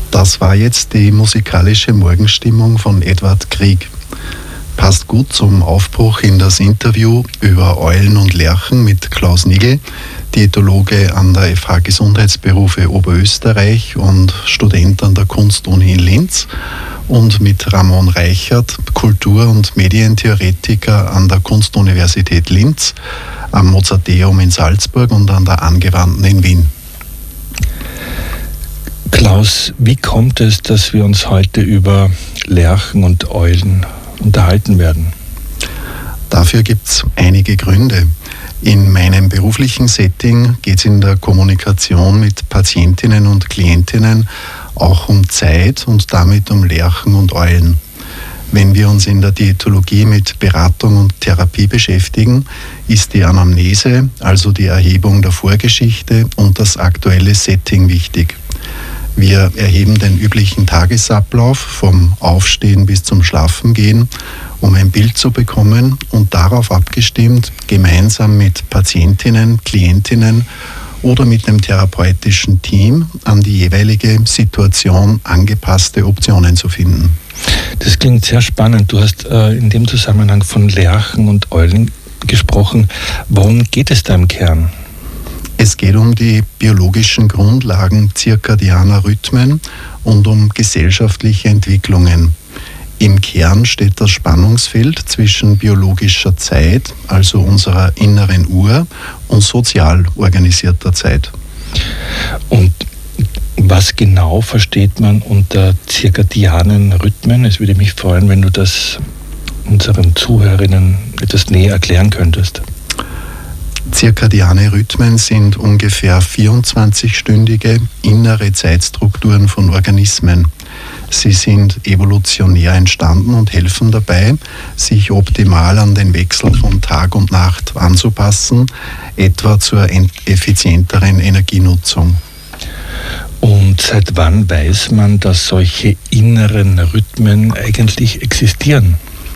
Das war jetzt die musikalische Morgenstimmung von Edward Grieg. Passt gut zum Aufbruch in das Interview über Eulen und Lerchen mit Klaus Nigl, Diätologe an der FH Gesundheitsberufe Oberösterreich und Student an der Kunstuni in Linz, und mit Ramon Reichert, Kultur- und Medientheoretiker an der Kunstuniversität Linz, am Mozarteum in Salzburg und an der Angewandten in Wien. Klaus, wie kommt es, dass wir uns heute über Lerchen und Eulen unterhalten werden? Dafür gibt es einige Gründe. In meinem beruflichen Setting geht es in der Kommunikation mit Patientinnen und Klientinnen auch um Zeit und damit um Lerchen und Eulen. Wenn wir uns in der Diätologie mit Beratung und Therapie beschäftigen, ist die Anamnese, also die Erhebung der Vorgeschichte und das aktuelle Setting wichtig. Wir erheben den üblichen Tagesablauf vom Aufstehen bis zum Schlafengehen, um ein Bild zu bekommen und darauf abgestimmt gemeinsam mit Patientinnen, Klientinnen oder mit dem therapeutischen Team an die jeweilige Situation angepasste Optionen zu finden. Das klingt sehr spannend. Du hast in dem Zusammenhang von Lerchen und Eulen gesprochen. Worum geht es da im Kern? Es geht um die biologischen Grundlagen zirkadianer Rhythmen und um gesellschaftliche Entwicklungen. Im Kern steht das Spannungsfeld zwischen biologischer Zeit, also unserer inneren Uhr, und sozial organisierter Zeit. Und was genau versteht man unter zirkadianen Rhythmen? Es würde mich freuen, wenn du das unseren Zuhörerinnen etwas näher erklären könntest. Zirkadiane Rhythmen sind ungefähr 24-stündige innere Zeitstrukturen von Organismen. Sie sind evolutionär entstanden und helfen dabei, sich optimal an den Wechsel von Tag und Nacht anzupassen, etwa zur effizienteren Energienutzung. Und seit wann weiß man, dass solche inneren Rhythmen eigentlich existieren?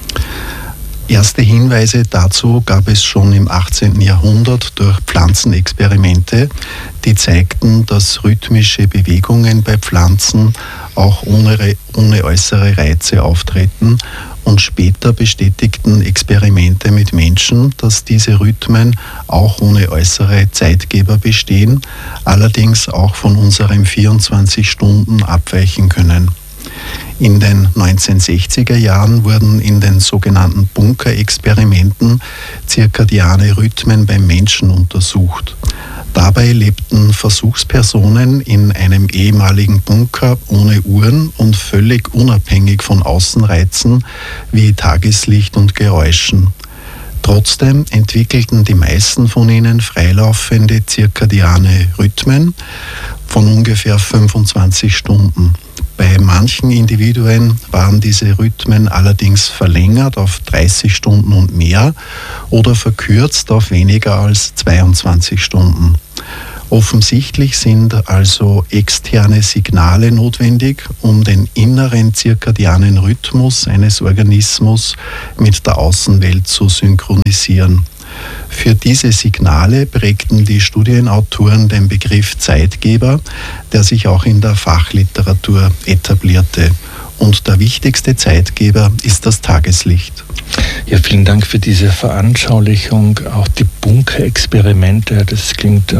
Erste Hinweise dazu gab es schon im 18. Jahrhundert durch Pflanzenexperimente, die zeigten, dass rhythmische Bewegungen bei Pflanzen auch ohne äußere Reize auftreten, und später bestätigten Experimente mit Menschen, dass diese Rhythmen auch ohne äußere Zeitgeber bestehen, allerdings auch von unserem 24 Stunden abweichen können. In den 1960er Jahren wurden in den sogenannten Bunker-Experimenten zirkadiane Rhythmen beim Menschen untersucht. Dabei lebten Versuchspersonen in einem ehemaligen Bunker ohne Uhren und völlig unabhängig von Außenreizen wie Tageslicht und Geräuschen. Trotzdem entwickelten die meisten von ihnen freilaufende zirkadiane Rhythmen von ungefähr 25 Stunden. Bei manchen Individuen waren diese Rhythmen allerdings verlängert auf 30 Stunden und mehr oder verkürzt auf weniger als 22 Stunden. Offensichtlich sind also externe Signale notwendig, um den inneren zirkadianen Rhythmus eines Organismus mit der Außenwelt zu synchronisieren. Für diese Signale prägten die Studienautoren den Begriff Zeitgeber, der sich auch in der Fachliteratur etablierte. Und der wichtigste Zeitgeber ist das Tageslicht. Ja, vielen Dank für diese Veranschaulichung. Auch die Bunkerexperimente, das klingt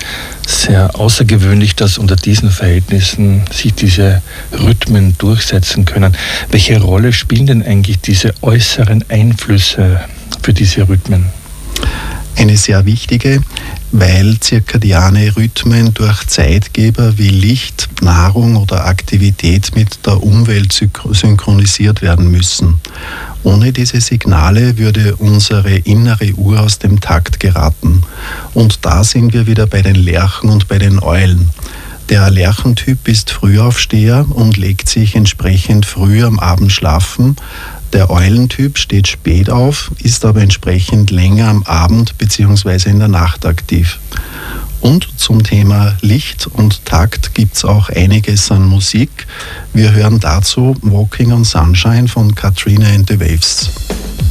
sehr außergewöhnlich, dass unter diesen Verhältnissen sich diese Rhythmen durchsetzen können. Welche Rolle spielen denn eigentlich diese äußeren Einflüsse für diese Rhythmen? Eine sehr wichtige, weil zirkadiane Rhythmen durch Zeitgeber wie Licht, Nahrung oder Aktivität mit der Umwelt synchronisiert werden müssen. Ohne diese Signale würde unsere innere Uhr aus dem Takt geraten. Und da sind wir wieder bei den Lerchen und bei den Eulen. Der Lerchentyp ist Frühaufsteher und legt sich entsprechend früh am Abend schlafen. Der Eulentyp steht spät auf, ist aber entsprechend länger am Abend bzw. in der Nacht aktiv. Und zum Thema Licht und Takt gibt es auch einiges an Musik. Wir hören dazu Walking on Sunshine von Katrina and the Waves.